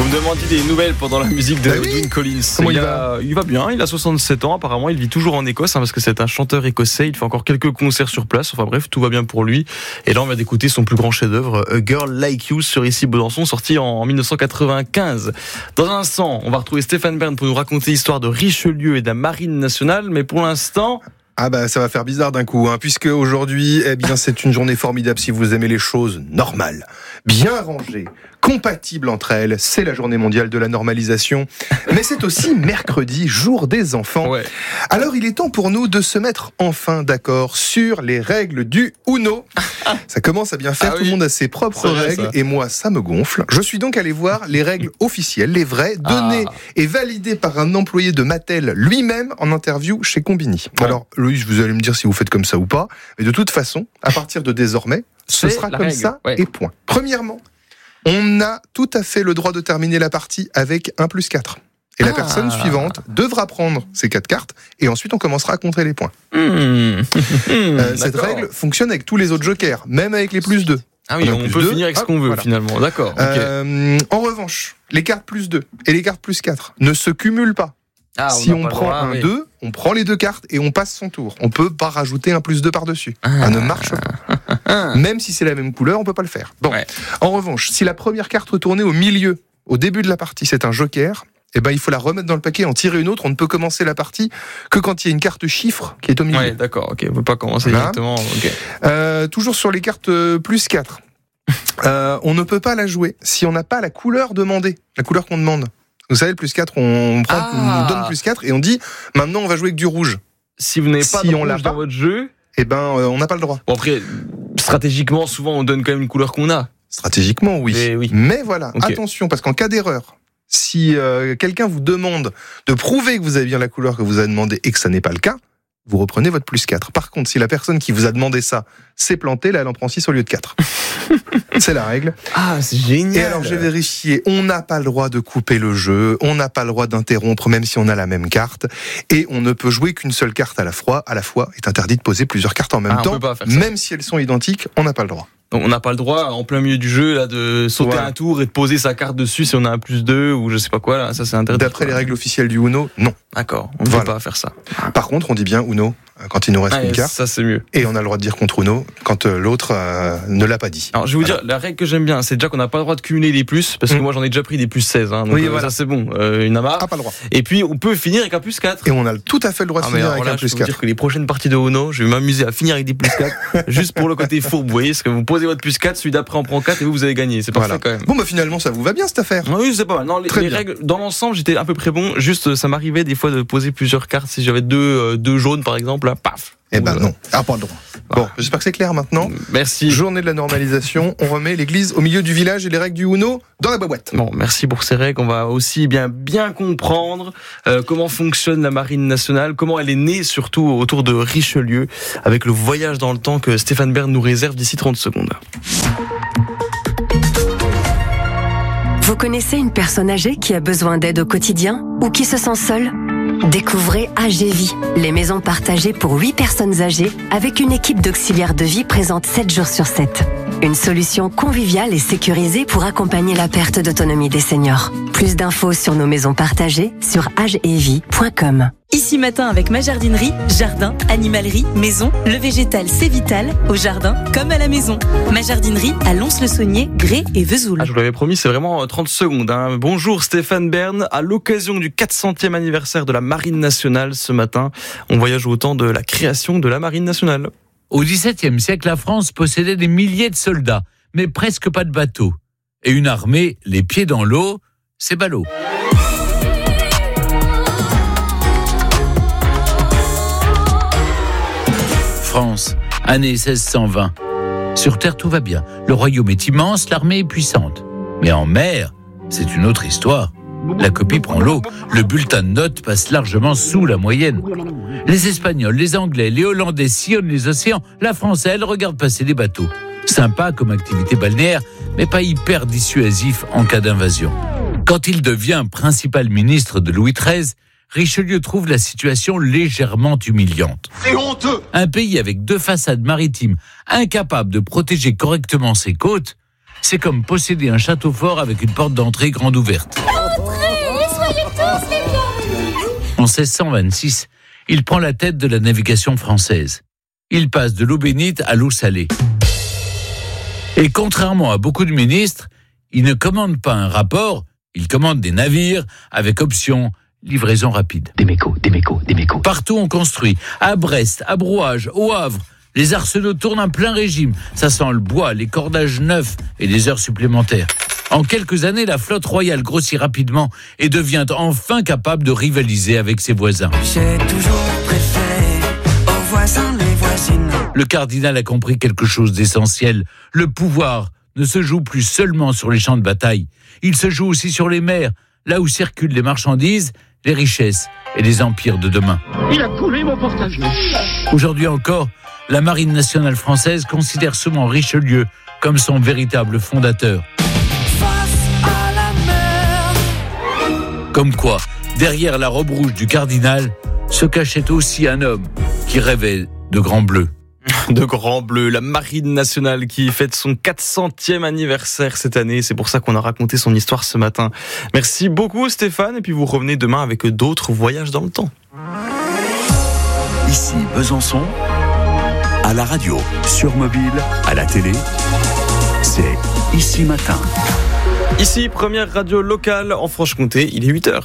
me demandiez des nouvelles pendant la musique de Edwin Collins. Comment Il va bien, il a 67 ans apparemment, il vit toujours en Écosse parce que c'est un chanteur écossais, il fait encore quelques concerts sur place, enfin bref, tout va bien pour lui. Et là on vient d'écouter son plus grand chef-d'œuvre, A Girl Like You, sur Ici Besançon, sorti en 1995. Dans un instant, on va retrouver Stéphane Bern pour nous raconter l'histoire de Richelieu et de la Marine nationale, mais pour l'instant... Ah bah ça va faire bizarre d'un coup, puisque aujourd'hui, c'est une journée formidable si vous aimez les choses normales, bien rangées, compatibles entre elles. C'est la journée mondiale de la normalisation, mais c'est aussi mercredi, jour des enfants. Ouais. Alors il est temps pour nous de se mettre enfin d'accord sur les règles du Uno. Ça commence à bien faire, tout le monde a ses propres règles, et moi ça me gonfle. Je suis donc allé voir les règles officielles, les vraies, données et validées par un employé de Mattel lui-même en interview chez Combini. Ouais. Alors Loïs, vous allez me dire si vous faites comme ça ou pas, mais de toute façon, à partir de désormais, ce sera comme ça, et point. Premièrement, on a tout à fait le droit de terminer la partie avec 1+4. Et la personne suivante devra prendre ces 4 cartes, et ensuite on commencera à compter les points. Cette règle fonctionne avec tous les autres jokers, même avec les +2. Ah oui, on peut finir avec ce qu'on veut finalement, d'accord. Okay. En revanche, les cartes +2 et les cartes +4 ne se cumulent pas. Si on prend un 2, on prend les 2 cartes et on passe son tour. On peut pas rajouter un +2 par-dessus. Ça ne marche pas. Même si c'est la même couleur, on peut pas le faire. Bon. Ouais. En revanche, si la première carte retournée au milieu, au début de la partie, c'est un joker, il faut la remettre dans le paquet, en tirer une autre. On ne peut commencer la partie que quand il y a une carte chiffre qui est au milieu. Ouais, d'accord, ok. On peut pas commencer directement. Okay. Toujours sur les cartes +4. On ne peut pas la jouer si on n'a pas la couleur demandée, la couleur qu'on demande. Vous savez, le +4, on nous donne +4 et on dit, maintenant on va jouer avec du rouge. Si vous n'avez pas de rouge dans votre jeu, on n'a pas le droit. Bon, après, stratégiquement, souvent on donne quand même une couleur qu'on a. Stratégiquement, oui. Mais voilà, attention, parce qu'en cas d'erreur, si quelqu'un vous demande de prouver que vous avez bien la couleur que vous avez demandé et que ça n'est pas le cas, vous reprenez votre +4. Par contre, si la personne qui vous a demandé ça s'est plantée, là, elle en prend 6 au lieu de 4. C'est la règle. Ah, c'est génial. Et alors, j'ai vérifié, on n'a pas le droit de couper le jeu, on n'a pas le droit d'interrompre, même si on a la même carte, et on ne peut jouer qu'une seule carte à la fois. À la fois, est interdit de poser plusieurs cartes en même temps, même si elles sont identiques, on n'a pas le droit. Donc on n'a pas le droit, en plein milieu du jeu, là, de sauter un tour et de poser sa carte dessus si on a un +2 ou je sais pas quoi, là, ça c'est interdit. D'après les règles officielles du Uno, non. D'accord, on ne peut pas faire ça. Par contre, on dit bien Uno quand il nous reste une carte. Ça c'est mieux. Et on a le droit de dire contre Uno quand l'autre ne l'a pas dit. Alors je vais vous dire, la règle que j'aime bien, c'est déjà qu'on n'a pas le droit de cumuler les plus, parce que moi j'en ai déjà pris des +16, donc ça c'est bon, une amarre. Ah, pas le droit. Et puis on peut finir avec un +4. Et on a tout à fait le droit de finir avec un +4. Je peux vous dire que les prochaines parties de Uno, je vais m'amuser à finir avec des +4, juste pour le côté fourbe, vous voyez, parce que vous posez votre +4, celui d'après on prend 4 et vous avez gagné, c'est parfait quand même. Bon finalement ça vous va bien cette affaire. Oui, c'est pas mal. Non, les règles, dans l'ensemble j'étais à peu près bon, juste ça m'arrivait des fois de poser plusieurs cartes, si j'avais deux jaunes par exemple, là, paf. Non, pas le droit. Bon, j'espère que c'est clair maintenant. Merci. Journée de la normalisation, on remet l'église au milieu du village et les règles du Uno dans la boîte. Bon, merci pour ces règles. On va aussi bien comprendre comment fonctionne la Marine nationale, comment elle est née surtout autour de Richelieu, avec le voyage dans le temps que Stéphane Bern nous réserve d'ici 30 secondes. Vous connaissez une personne âgée qui a besoin d'aide au quotidien ou qui se sent seule ? Découvrez AGVie, les maisons partagées pour 8 personnes âgées avec une équipe d'auxiliaires de vie présente 7 jours sur 7. Une solution conviviale et sécurisée pour accompagner la perte d'autonomie des seniors. Plus d'infos sur nos maisons partagées sur agevie.com. Ici matin avec ma jardinerie, jardin, animalerie, maison, le végétal c'est vital, au jardin comme à la maison. Ma jardinerie à Lons-le-Saunier, Grès et Vesoul. Je vous l'avais promis, c'est vraiment 30 secondes. Bonjour Stéphane Bern, à l'occasion du 400e anniversaire de la Marine nationale ce matin, on voyage au temps de la création de la Marine nationale. Au XVIIe siècle, la France possédait des milliers de soldats, mais presque pas de bateaux. Et une armée, les pieds dans l'eau, c'est ballot. France, année 1620. Sur terre, tout va bien. Le royaume est immense, l'armée est puissante. Mais en mer, c'est une autre histoire. La copie prend l'eau. Le bulletin de notes passe largement sous la moyenne. Les Espagnols, les Anglais, les Hollandais sillonnent les océans. La France, elle, regarde passer des bateaux. Sympa comme activité balnéaire, mais pas hyper dissuasif en cas d'invasion. Quand il devient principal ministre de Louis XIII, Richelieu trouve la situation légèrement humiliante. C'est honteux! Un pays avec 2 façades maritimes, incapable de protéger correctement ses côtes, C'est comme posséder un château fort avec une porte d'entrée grande ouverte. Entrez, soyez tous les bienvenus. En 1626, il prend la tête de la navigation française. Il passe de l'eau bénite à l'eau salée. Et contrairement à beaucoup de ministres, il ne commande pas un rapport, il commande des navires avec option livraison rapide. Des mécos. Partout on construit, à Brest, à Brouage, au Havre. Les arsenaux tournent à plein régime. Ça sent le bois, les cordages neufs et des heures supplémentaires. En quelques années, la flotte royale grossit rapidement et devient enfin capable de rivaliser avec ses voisins. J'ai toujours préféré aux voisins les voisines. Le cardinal a compris quelque chose d'essentiel. Le pouvoir ne se joue plus seulement sur les champs de bataille. Il se joue aussi sur les mers, là où circulent les marchandises, les richesses et les empires de demain. Il a coulé mon porte-avions. Aujourd'hui encore, la Marine nationale française considère souvent Richelieu comme son véritable fondateur. Face à la mer. Comme quoi, derrière la robe rouge du cardinal, se cachait aussi un homme qui rêvait de grand bleu. De grand bleu, la Marine nationale qui fête son 400e anniversaire cette année. C'est pour ça qu'on a raconté son histoire ce matin. Merci beaucoup Stéphane, et puis vous revenez demain avec d'autres voyages dans le temps. Ici Besançon, à la radio, sur mobile, à la télé, c'est Ici Matin. Ici, première radio locale en Franche-Comté, il est 8h.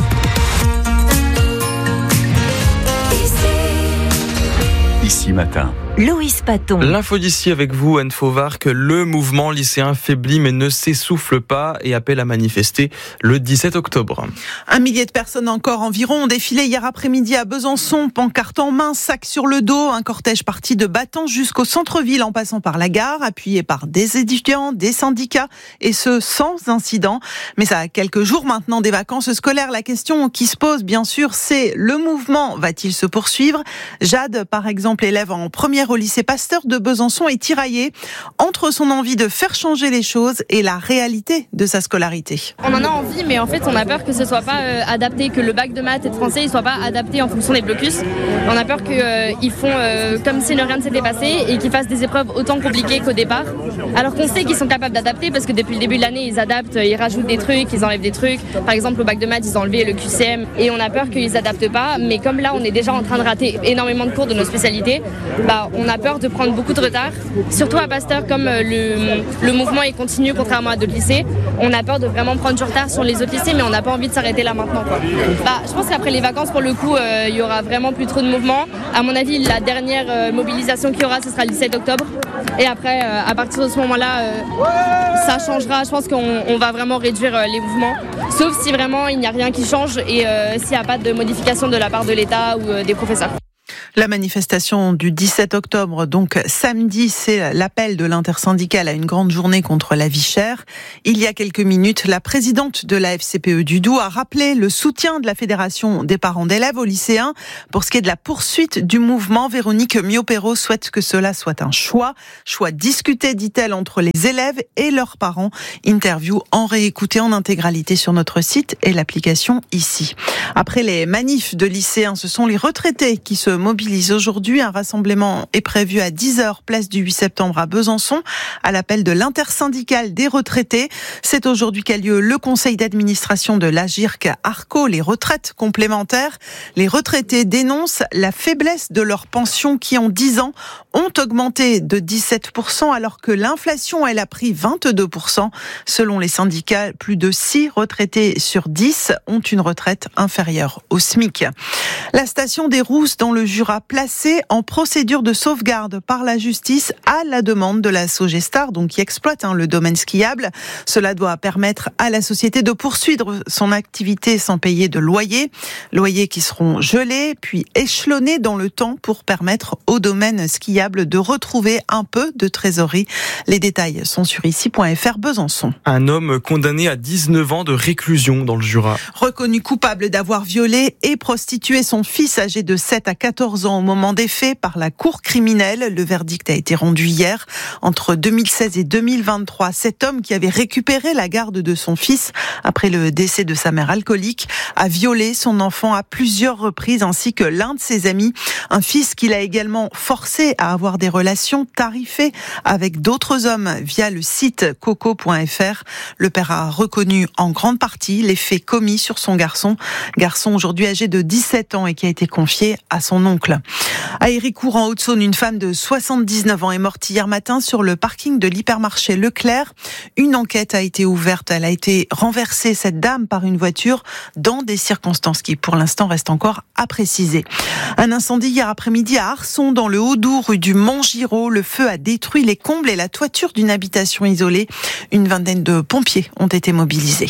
Ici Matin. Loïs Paton. L'info d'ici avec vous, Anne Fauvard, que le mouvement lycéen faiblit mais ne s'essouffle pas et appelle à manifester le 17 octobre. 1 millier de personnes encore environ ont défilé hier après-midi à Besançon, pancarte en main, sac sur le dos, un cortège parti de Battant jusqu'au centre-ville en passant par la gare, appuyé par des étudiants, des syndicats, et ce sans incident. Mais ça a quelques jours maintenant des vacances scolaires. La question qui se pose, bien sûr, c'est le mouvement va-t-il se poursuivre ? Jade, par exemple, élève en première au lycée Pasteur de Besançon, est tiraillée entre son envie de faire changer les choses et la réalité de sa scolarité. On en a envie, mais en fait on a peur que ce soit pas adapté, que le bac de maths et de français ne soit pas adapté en fonction des blocus. On a peur qu'ils font comme si rien ne s'était passé et qu'ils fassent des épreuves autant compliquées qu'au départ. Alors qu'on sait qu'ils sont capables d'adapter parce que depuis le début de l'année ils adaptent, ils rajoutent des trucs, ils enlèvent des trucs. Par exemple au bac de maths ils ont enlevé le QCM et on a peur qu'ils adaptent pas. Mais comme là on est déjà en train de rater énormément de cours de nos spécialités, on a peur de prendre beaucoup de retard, surtout à Pasteur, comme le mouvement est continu contrairement à d'autres lycées. On a peur de vraiment prendre du retard sur les autres lycées, mais on n'a pas envie de s'arrêter là maintenant, quoi. Je pense qu'après les vacances, pour le coup, il y aura vraiment plus trop de mouvement. À mon avis, la dernière mobilisation qu'il y aura, ce sera le 17 octobre. Et après, à partir de ce moment-là, ça changera. Je pense qu'on va vraiment réduire les mouvements, sauf si vraiment il n'y a rien qui change et s'il n'y a pas de modification de la part de l'État ou des professeurs. La manifestation du 17 octobre, donc samedi, c'est l'appel de l'intersyndicale à une grande journée contre la vie chère. Il y a quelques minutes, la présidente de la FCPE du Doubs a rappelé le soutien de la Fédération des parents d'élèves aux lycéens. Pour ce qui est de la poursuite du mouvement, Véronique Miopero souhaite que cela soit un choix discuté, dit-elle, entre les élèves et leurs parents. Interview en réécouté en intégralité sur notre site et l'application Ici. Après les manifs de lycéens, ce sont les retraités qui se mobilisent aujourd'hui. Un rassemblement est prévu à 10h, place du 8 septembre à Besançon, à l'appel de l'intersyndicale des retraités. C'est aujourd'hui qu'a lieu le conseil d'administration de l'Agirc Arco, les retraites complémentaires. Les retraités dénoncent la faiblesse de leurs pensions qui, en 10 ans, ont augmenté de 17%, alors que l'inflation, elle a pris 22%. Selon les syndicats, plus de 6 retraités sur 10 ont une retraite inférieure au SMIC. La station des Rousses dans le Jura, placée en procédure de sauvegarde par la justice à la demande de la Sogestar, donc qui exploite le domaine skiable. Cela doit permettre à la société de poursuivre son activité sans payer de loyer. Loyers qui seront gelés, puis échelonnés dans le temps pour permettre au domaine skiable de retrouver un peu de trésorerie. Les détails sont sur ici.fr Besançon. Un homme condamné à 19 ans de réclusion dans le Jura. Reconnu coupable d'avoir violé et prostitué son fils âgé de 7 à 14 14 ans au moment des faits par la cour criminelle. Le verdict a été rendu hier. Entre 2016 et 2023, cet homme qui avait récupéré la garde de son fils après le décès de sa mère alcoolique a violé son enfant à plusieurs reprises ainsi que l'un de ses amis. Un fils qu'il a également forcé à avoir des relations tarifées avec d'autres hommes via le site coco.fr. Le père a reconnu en grande partie les faits commis sur son garçon aujourd'hui âgé de 17 ans et qui a été confié à son oncle. À Héricourt, en Haute-Saône, une femme de 79 ans est morte hier matin sur le parking de l'hypermarché Leclerc. Une enquête a été ouverte. Elle a été renversée, cette dame, par une voiture dans des circonstances qui, pour l'instant, restent encore à préciser. Un incendie hier après-midi à Arçon, dans le Haut-Doubs, rue du Mont-Giraud. Le feu a détruit les combles et la toiture d'une habitation isolée. Une vingtaine de pompiers ont été mobilisés.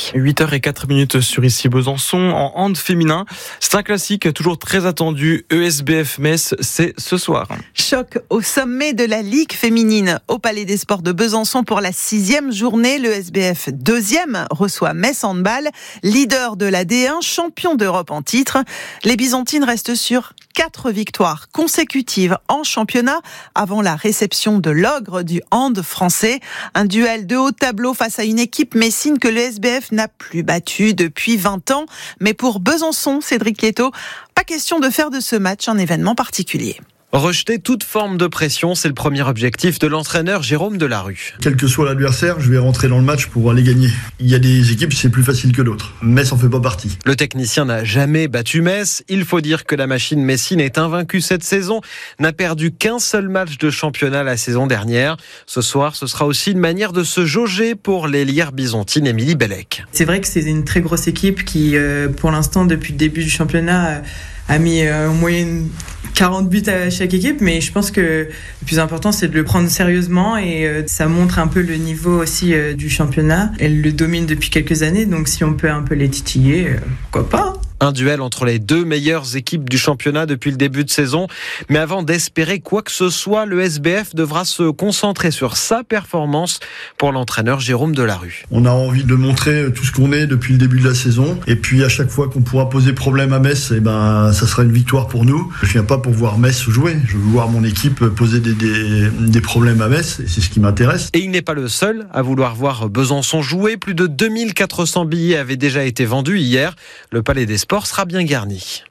8h04 sur ici Besançon. En hand féminin, c'est un classique toujours très attendu. ESBF Metz, c'est ce soir. Choc au sommet de la Ligue féminine au Palais des Sports de Besançon pour la 6e journée. Le SBF 2e reçoit Metz Handball, leader de la D1, champion d'Europe en titre. Les Byzantines restent sur 4 victoires consécutives en championnat avant la réception de l'ogre du hand français. Un duel de haut tableau face à une équipe messine que le SBF n'a plus battue depuis 20 ans. Mais pour Besançon, Cédric Lieto, pas question de faire de ce match un événement particulier. Rejeter toute forme de pression, c'est le premier objectif de l'entraîneur Jérôme Delarue. Quel que soit l'adversaire, je vais rentrer dans le match pour aller gagner. Il y a des équipes, c'est plus facile que d'autres. Metz en fait pas partie. Le technicien n'a jamais battu Metz. Il faut dire que la machine messine est invaincue cette saison, n'a perdu qu'un seul match de championnat la saison dernière. Ce soir, ce sera aussi une manière de se jauger pour l'ailière byzantine Émilie Bellec. C'est vrai que c'est une très grosse équipe qui, pour l'instant, depuis le début du championnat, a mis en moyenne 40 buts à chaque équipe, mais je pense que le plus important c'est de le prendre sérieusement et ça montre un peu le niveau aussi du championnat. Elle le domine depuis quelques années, donc si on peut un peu les titiller, pourquoi pas. Un duel entre les deux meilleures équipes du championnat depuis le début de saison. Mais avant d'espérer quoi que ce soit, le SBF devra se concentrer sur sa performance pour l'entraîneur Jérôme Delarue. On a envie de montrer tout ce qu'on est depuis le début de la saison. Et puis à chaque fois qu'on pourra poser problème à Metz, ça sera une victoire pour nous. Je viens pas pour voir Metz jouer. Je veux voir mon équipe poser des problèmes à Metz. Et c'est ce qui m'intéresse. Et il n'est pas le seul à vouloir voir Besançon jouer. Plus de 2400 billets avaient déjà été vendus hier. Le Palais des Sports sera bien garni.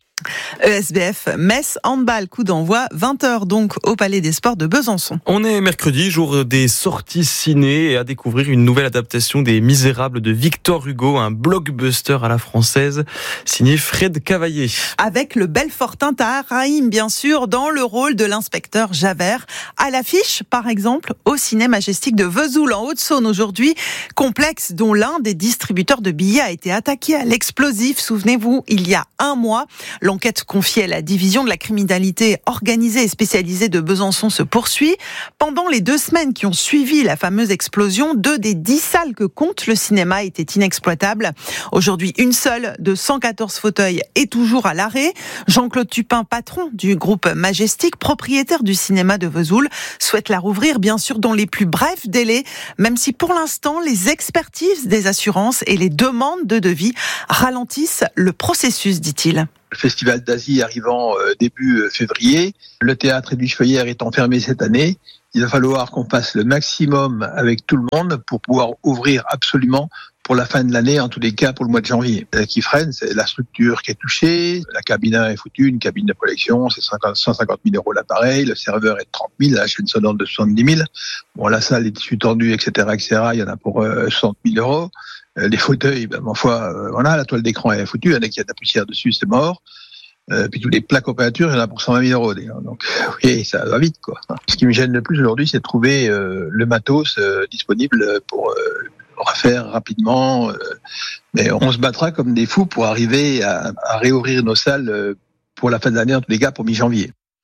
ESBF Metz Handball, coup d'envoi 20h donc au Palais des Sports de Besançon. On est mercredi, jour des sorties ciné et à découvrir une nouvelle adaptation des Misérables de Victor Hugo, un blockbuster à la française signé Fred Cavaillé. Avec le Belfortin Tahar Rahim bien sûr dans le rôle de l'inspecteur Javert. À l'affiche par exemple au Ciné Majestic de Vesoul en Haute-Saône aujourd'hui, complexe dont l'un des distributeurs de billets a été attaqué à l'explosif, souvenez-vous, il y a un mois. L'enquête confiée à la division de la criminalité organisée et spécialisée de Besançon se poursuit. Pendant les 2 semaines qui ont suivi la fameuse explosion, 2 des 10 salles que compte le cinéma étaient inexploitables. Aujourd'hui, une seule de 114 fauteuils est toujours à l'arrêt. Jean-Claude Tupin, patron du groupe Majestic, propriétaire du cinéma de Vesoul, souhaite la rouvrir bien sûr dans les plus brefs délais, même si pour l'instant les expertises des assurances et les demandes de devis ralentissent le processus, dit-il. Le Festival d'Asie arrivant début février, le théâtre Edwige Feuillère étant fermé cette année, il va falloir qu'on fasse le maximum avec tout le monde pour pouvoir ouvrir absolument pour la fin de l'année, en tous les cas pour le mois de janvier. Ce qui freine, c'est la structure qui est touchée, la cabine est foutue, une cabine de collection, c'est 150 000 € l'appareil, le serveur est de 30 000, la chaîne sonore de 70 000. Bon, la salle, les tissus tendus, etc., il y en a pour 60 000 €. Les fauteuils, voilà, la toile d'écran est foutue, il y en a qui a de la poussière dessus, c'est mort. Puis tous les plaques aux peintures, il y en a pour 120 000 €. Donc, oui, ça va vite, quoi. Ce qui me gêne le plus aujourd'hui, c'est de trouver le matos disponible pour refaire rapidement. Mais on se battra comme des fous pour arriver à réouvrir nos salles pour la fin de l'année, en tous les cas pour mi-janvier.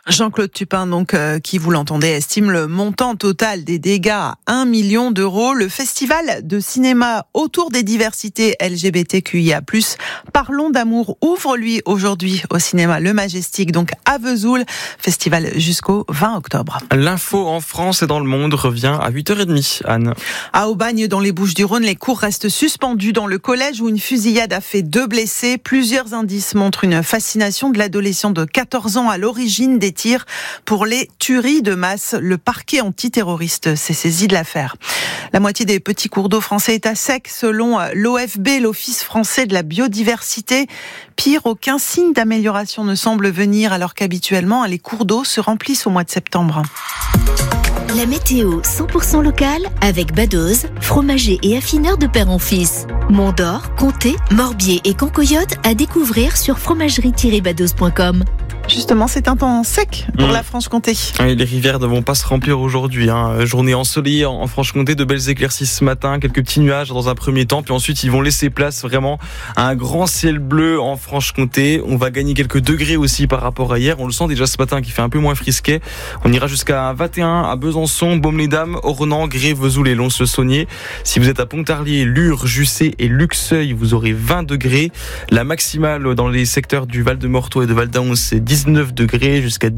Jean-Claude Tupin, donc, qui, vous l'entendez, estime le montant total des dégâts à 1 million d'euros. Le festival de cinéma autour des diversités LGBTQIA+, Parlons d'amour, ouvre lui aujourd'hui au cinéma Le Majestic, donc à Vesoul, festival jusqu'au 20 octobre. L'info en France et dans le monde revient à 8h30, Anne. À Aubagne, dans les Bouches-du-Rhône, les cours restent suspendus dans le collège où une fusillade a fait 2 blessés. Plusieurs indices montrent une fascination de l'adolescent de 14 ans à l'origine des tirs pour les tueries de masse. Le parquet antiterroriste s'est saisi de l'affaire. La moitié des petits cours d'eau français est à sec selon l'OFB, l'Office français de la biodiversité. Pire, aucun signe d'amélioration ne semble venir alors qu'habituellement les cours d'eau se remplissent au mois de septembre. La météo 100% locale avec Badoz, fromager et affineur de père en fils. Mont-d'Or, Comté, Morbier et Cancoyote à découvrir sur fromagerie-badoz.com. Justement, c'est un temps sec pour la Franche-Comté. Et les rivières ne vont pas se remplir aujourd'hui. Journée ensoleillée en Franche-Comté, de belles éclaircies ce matin, quelques petits nuages dans un premier temps, puis ensuite ils vont laisser place vraiment à un grand ciel bleu en Franche-Comté. On va gagner quelques degrés aussi par rapport à hier. On le sent déjà ce matin qui fait un peu moins frisquet. On ira jusqu'à 21 à Besançon, Baume-les-Dames, Ornans, Gré, Vesoul et Lons-le-Saunier. Si vous êtes à Pontarlier, Lure, Jussey et Luxeuil, vous aurez 20 degrés. La maximale dans les secteurs du Val-de-Morteau et de Val-d'Aon, c'est 19 degrés jusqu'à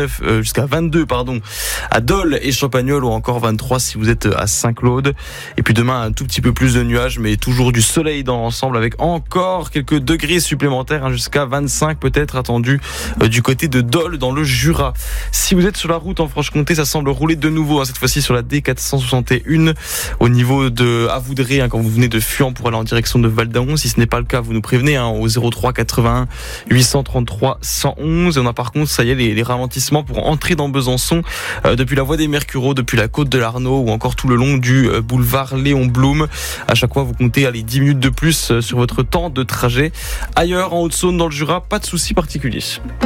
22 à Dole et Champagnole, ou encore 23 si vous êtes à Saint-Claude. Et puis demain un tout petit peu plus de nuages, mais toujours du soleil dans l'ensemble avec encore quelques degrés supplémentaires, jusqu'à 25 peut-être attendus du côté de Dole dans le Jura. Si vous êtes sur la route en Franche-Comté, ça semble rouler de nouveau, cette fois-ci sur la D461 au niveau de Avoudré, quand vous venez de Fuan pour aller en direction de Val-d'Aon. Si ce n'est pas le cas, vous nous prévenez au 03 81 833 111. Et on a par contre, ça y est, les ralentissements pour entrer dans Besançon depuis la voie des Mercureaux, depuis la côte de l'Arnaud ou encore tout le long du boulevard Léon Blum. À chaque fois, vous comptez 10 minutes de plus sur votre temps de trajet. Ailleurs, en Haute-Saône, dans le Jura, pas de soucis particuliers.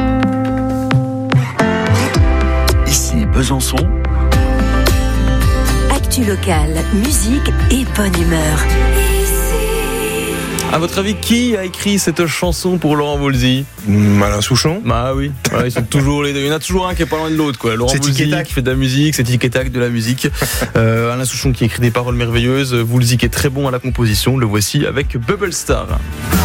Ici Besançon. Actu locale, musique et bonne humeur. À votre avis, qui a écrit cette chanson pour Laurent Voulzy? Alain Souchon. Bah oui, ils sont toujours les deux. Il y en a toujours un qui est pas loin de l'autre, quoi. Laurent Voulzy qui fait de la musique, c'est Tic et Tac de la musique. Alain Souchon qui écrit des paroles merveilleuses. Voulzy qui est très bon à la composition. Le voici avec Bubble Star.